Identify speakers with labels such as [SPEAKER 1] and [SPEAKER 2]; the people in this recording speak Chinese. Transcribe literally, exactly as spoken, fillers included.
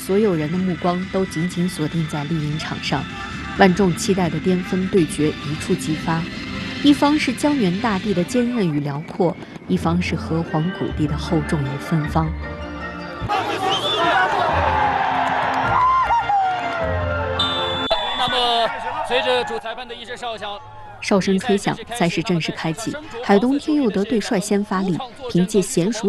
[SPEAKER 1] 所有人的目光都紧紧锁定在丽云场上，万众期待的巅峰对决一触即发。一方是江原大地的坚韧与辽阔，一方是河湟谷地的厚重与芬芳。
[SPEAKER 2] 那么，随着主裁判的一声哨响。
[SPEAKER 1] 哨声吹响，赛事正式开启。海东天佑德队率先发力，凭借娴熟